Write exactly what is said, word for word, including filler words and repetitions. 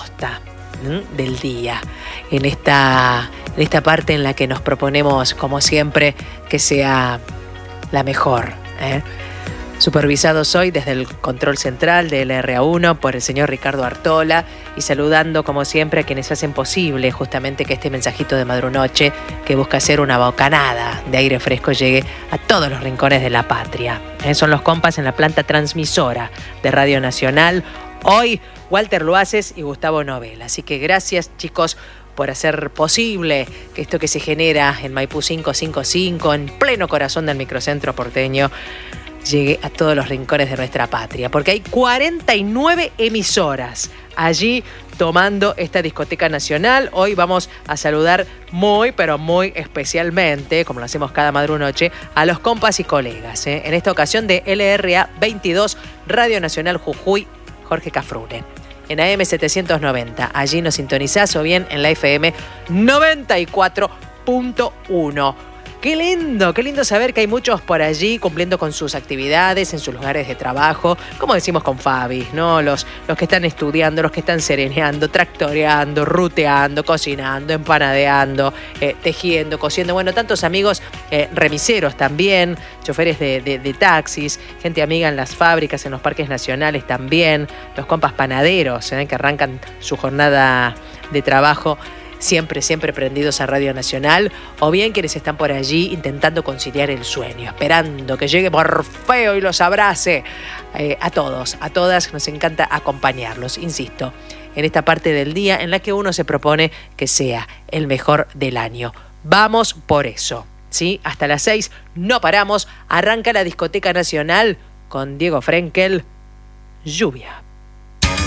posta ¿m? del día, en esta, en esta parte en la que nos proponemos, como siempre, que sea la mejor, ¿eh? Supervisados hoy desde el control central de L R A uno por el señor Ricardo Artola y saludando como siempre a quienes hacen posible justamente que este mensajito de Madrunoche, que busca ser una bocanada de aire fresco, llegue a todos los rincones de la patria. Eh, son los compas en la planta transmisora de Radio Nacional. Hoy Walter Luaces y Gustavo Novela. Así que gracias, chicos, por hacer posible que esto que se genera en Maipú quinientos cincuenta y cinco, en pleno corazón del microcentro porteño, llegue a todos los rincones de nuestra patria, porque hay cuarenta y nueve emisoras allí tomando esta discoteca nacional. Hoy vamos a saludar muy, pero muy especialmente, como lo hacemos cada madrunoche, a los compas y colegas, ¿eh? En esta ocasión de L R A veintidós, Radio Nacional Jujuy, Jorge Cafrune. En A M setecientos noventa, allí nos sintonizás, o bien en la F M noventa y cuatro punto uno. Qué lindo, qué lindo saber que hay muchos por allí cumpliendo con sus actividades, en sus lugares de trabajo, como decimos con Fabi, ¿no? Los, los que están estudiando, los que están sereneando, tractoreando, ruteando, cocinando, empanadeando, eh, tejiendo, cosiendo. Bueno, tantos amigos eh, remiseros también, choferes de, de, de taxis, gente amiga en las fábricas, en los parques nacionales también, los compas panaderos, ¿eh? que arrancan su jornada de trabajo siempre, siempre prendidos a Radio Nacional, o bien quienes están por allí intentando conciliar el sueño, esperando que llegue Morfeo y los abrace. Eh, a todos, a todas, nos encanta acompañarlos, insisto, en esta parte del día en la que uno se propone que sea el mejor del año. Vamos por eso, ¿sí? Hasta las seis no paramos, arranca la discoteca nacional con Diego Frenkel, Lluvia.